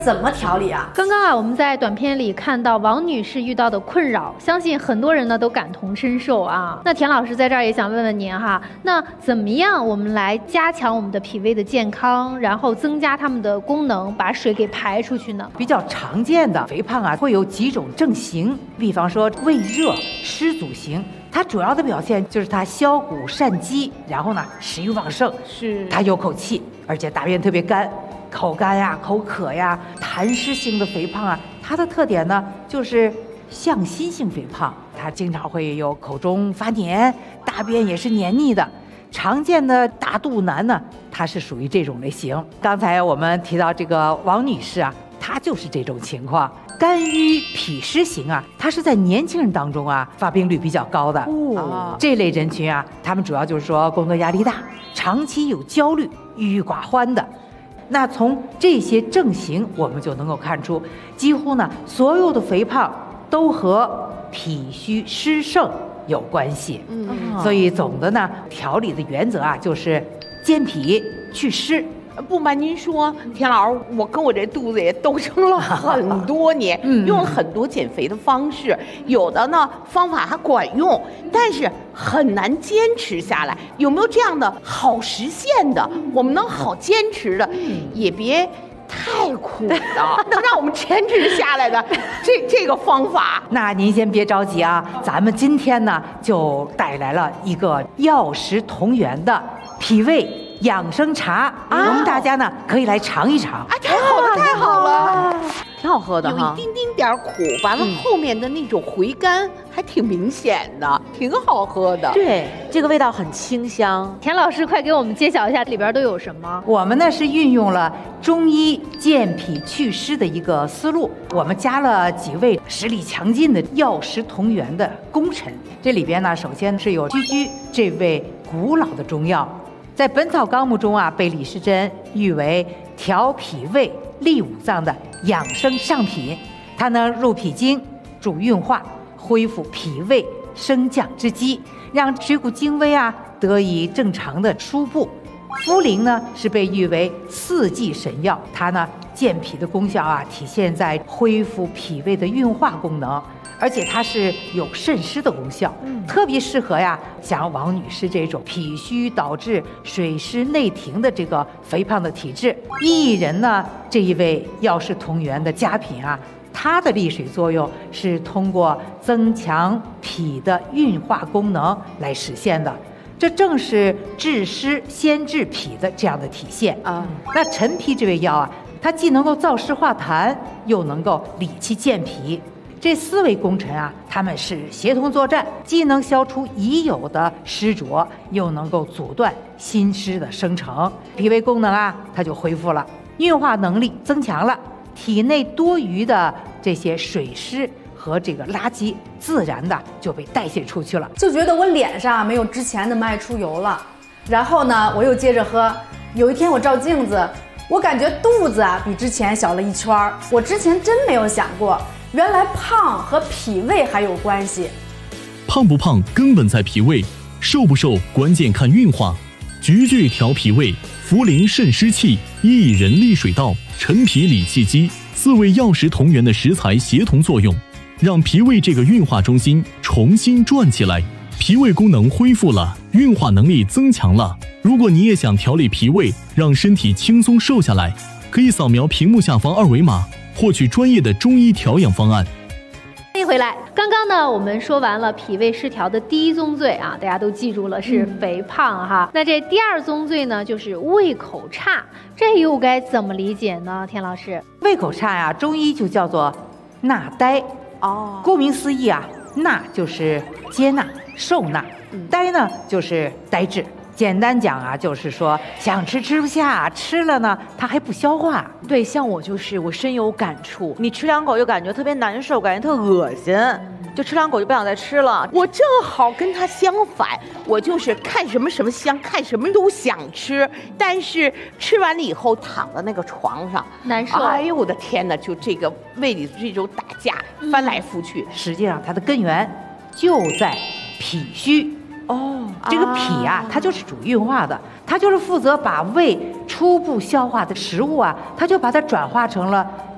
怎么调理啊？ 刚刚我们在短片里看到王女士遇到的困扰，相信很多人呢都感同身受啊。那田老师在这儿也想问问您哈，那怎么样我们来加强我们的脾胃的健康，然后增加它们的功能，把水给排出去呢？ 比较常见的肥胖啊，会有几种症型，比方说胃热、湿阻型。它主要的表现就是它消谷善饥，然后呢食欲旺盛， 是它有口气，而且大便特别干。口干呀、口渴呀、痰湿性的肥胖啊，它的特点呢就是向心性肥胖，它经常会有口中发黏，大便也是黏腻的。常见的大肚腩呢，它是属于这种类型。刚才我们提到这个王女士啊，她就是这种情况。肝郁脾湿型啊，它是在年轻人当中啊发病率比较高的。这类人群啊，他们主要就是说工作压力大，长期有焦虑、郁郁寡欢的。那从这些症型，我们就能够看出，几乎呢所有的肥胖都和脾虚湿盛有关系。所以总的呢，调理的原则啊，就是健脾祛湿。 不瞒您说，田老师，我跟我这肚子也斗争了很多年，用了很多减肥的方式，有的呢方法还管用，但是很难坚持下来。有没有这样的好实现的，我们能好坚持的，也别太苦的，能让我们坚持下来的这个方法？ 那您先别着急啊，咱们今天呢就带来了一个药食同源的脾胃养生茶，我们大家呢可以来尝一尝。 太好了，太好了， 挺好喝的哈， 有一丁丁点苦，完了后面的那种回甘还挺明显的，挺好喝的。 对，这个味道很清香。 田老师，快给我们揭晓一下里边都有什么？ 我们呢是运用了中医健脾祛湿的一个思路，我们加了几味实力强劲的药食同源的功臣。这里边呢，首先是有居居这味古老的中药。在《本草纲目》中啊，被李时珍誉为调脾胃、利五脏的养生上品。它能入脾经、助运化、恢复脾胃升降之机，让水谷精微啊得以正常的输布。茯苓呢是被誉为四季神药，它呢健脾的功效啊体现在恢复脾胃的运化功能。而且它是有渗湿的功效，特别适合呀像王女士这种脾虚导致水湿内停的这个肥胖的体质。薏仁呢这一味药食同源的佳品啊，它的利水作用是通过增强脾的运化功能来实现的，这正是治湿先治脾的这样的体现啊。那陈皮这味药啊，它既能够燥湿化痰，又能够理气健脾。这四位功臣啊，他们是协同作战，既能消除已有的湿浊，又能够阻断新湿的生成，脾胃功能啊，它就恢复了，运化能力增强了，体内多余的这些水湿和这个垃圾，自然的就被代谢出去了。 就觉得我脸上没有之前的么爱出油了，然后呢，我又接着喝。有一天我照镜子，我感觉肚子啊比之前小了一圈儿。我之前真没有想过。原来胖和脾胃还有关系， 胖不胖根本在脾胃，瘦不瘦关键看运化。菊苣调脾胃，茯苓渗湿气，薏仁利水道，陈皮理气机，四味药食同源的食材协同作用，让脾胃这个运化中心重新转起来，脾胃功能恢复了，运化能力增强了。如果你也想调理脾胃，让身体轻松瘦下来，可以扫描屏幕下方二维码，获取专业的中医调养方案。 欢迎回来。刚刚呢，我们说完了脾胃失调的第一宗罪啊，大家都记住了，是肥胖哈。那这第二宗罪呢，就是胃口差，这又该怎么理解呢？田老师， 胃口差呀，中医就叫做纳呆。顾名思义啊，纳就是接纳、受纳，呆呢就是呆滞。简单讲啊，就是说想吃吃不下，吃了呢它还不消化。 对，像我就是我深有感触，你吃两口就感觉特别难受，感觉特恶心，就吃两口就不想再吃了。 我正好跟他相反，我就是看什么什么香，看什么都想吃，但是吃完了以后躺在那个床上难受。 哎呦我的天哪，就这个胃里这种打架，翻来覆去。 实际上它的根源就在脾虚。这个脾啊，它就是主运化的，它就是负责把胃初步消化的食物啊，它就把它转化成了